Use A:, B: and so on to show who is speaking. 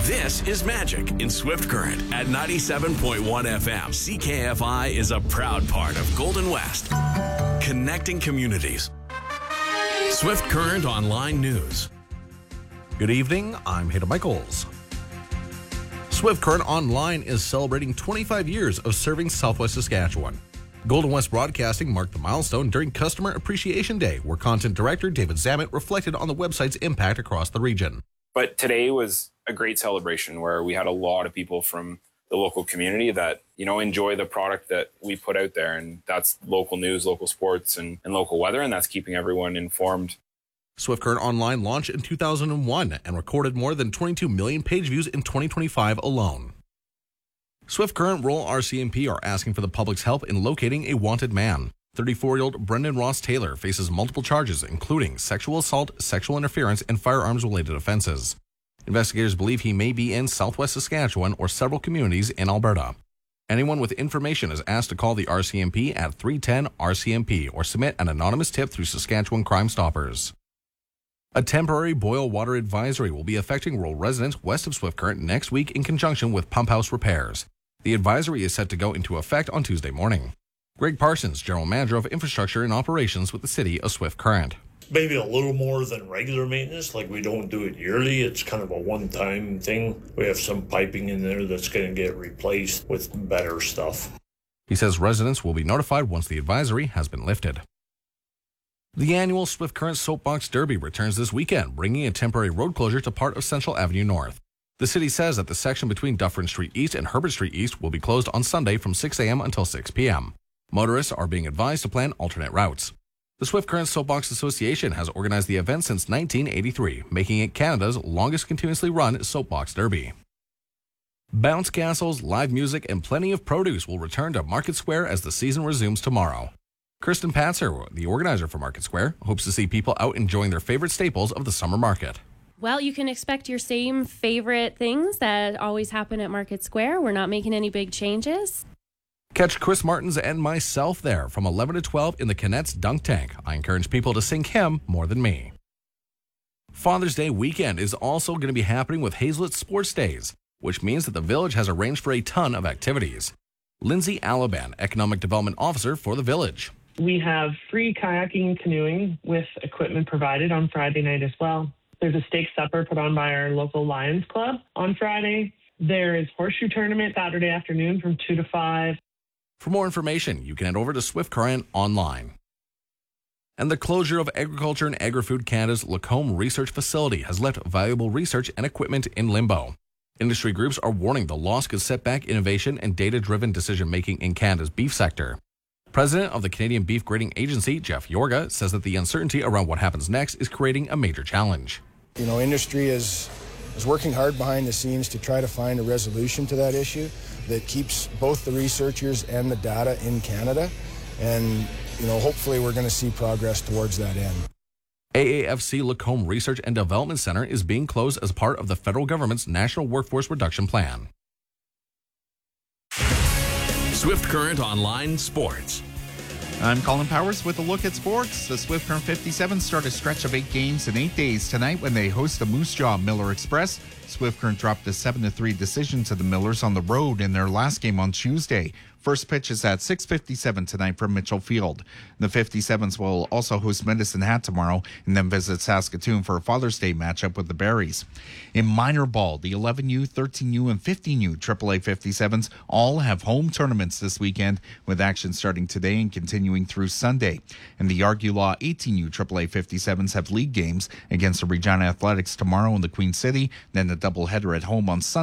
A: This is Magic in Swift Current at 97.1 FM. CKFI is a proud part of Golden West, connecting communities. Swift Current Online News.
B: Good evening, I'm Hayden Michaels. Swift Current Online is celebrating 25 years of serving Southwest Saskatchewan. Golden West Broadcasting marked the milestone during Customer Appreciation Day, where content director David Zammit reflected on the website's impact across the region.
C: But today was a great celebration where we had a lot of people from the local community that, enjoy the product that we put out there. And that's local news, local sports, and local weather, and that's keeping everyone informed.
B: Swift Current Online launched in 2001 and recorded more than 22 million page views in 2025 alone. Swift Current Rural RCMP are asking for the public's help in locating a wanted man. 34-year-old Brendan Ross Taylor faces multiple charges, including sexual assault, sexual interference, and firearms-related offenses. Investigators believe he may be in southwest Saskatchewan or several communities in Alberta. Anyone with information is asked to call the RCMP at 310-RCMP or submit an anonymous tip through Saskatchewan Crime Stoppers. A temporary boil water advisory will be affecting rural residents west of Swift Current next week in conjunction with pump house repairs. The advisory is set to go into effect on Tuesday morning. Greg Parsons, General Manager of Infrastructure and Operations with the City of Swift Current.
D: Maybe a little more than regular maintenance, like we don't do it yearly. It's kind of a one-time thing. We have some piping in there that's going to get replaced with better stuff.
B: He says residents will be notified once the advisory has been lifted. The annual Swift Current Soapbox Derby returns this weekend, bringing a temporary road closure to part of Central Avenue North. The city says that the section between Dufferin Street East and Herbert Street East will be closed on Sunday from 6 a.m. until 6 p.m. Motorists are being advised to plan alternate routes. The Swift Current Soapbox Association has organized the event since 1983, making it Canada's longest continuously run soapbox derby. Bounce castles, live music, and plenty of produce will return to Market Square as the season resumes tomorrow. Kirsten Patzer, the organizer for Market Square, hopes to see people out enjoying their favorite staples of the summer market.
E: Well, you can expect your same favorite things that always happen at Market Square. We're not making any big changes.
B: Catch Chris Martins and myself there from 11 to 12 in the Canettes Dunk Tank. I encourage people to sing him more than me. Father's Day weekend is also going to be happening with Hazelett Sports Days, which means that the village has arranged for a ton of activities. Lindsay Alaban, Economic Development Officer for the village.
F: We have free kayaking and canoeing with equipment provided on Friday night as well. There's a steak supper put on by our local Lions Club on Friday. There is horseshoe tournament Saturday afternoon from 2 to 5.
B: For more information, you can head over to Swift Current Online. And the closure of Agriculture and Agri-Food Canada's Lacombe Research Facility has left valuable research and equipment in limbo. Industry groups are warning the loss could set back innovation and data-driven decision-making in Canada's beef sector. President of the Canadian Beef Grading Agency, Jeff Yorga, says that the uncertainty around what happens next is creating a major challenge.
G: Industry is working hard behind the scenes to try to find a resolution to that issue that keeps both the researchers and the data in Canada. And, hopefully we're going to see progress towards that end.
B: AAFC Lacombe Research and Development Center is being closed as part of the federal government's National Workforce Reduction Plan.
A: Swift Current Online Sports.
H: I'm Colin Powers with a look at sports. The Swift Current 57 start a stretch of 8 games in 8 days tonight when they host the Moose Jaw Miller Express. Swift Current dropped a 7-3 decision to the Millers on the road in their last game on Tuesday. First pitch is at 6:57 tonight from Mitchell Field. The 57s will also host Medicine Hat tomorrow and then visit Saskatoon for a Father's Day matchup with the Berries. In minor ball, the 11U, 13U, and 15U AAA 57s all have home tournaments this weekend, with action starting today and continuing through Sunday. And the Argulaw 18U AAA 57s have league games against the Regina Athletics tomorrow in the Queen City, then a doubleheader at home on Sunday.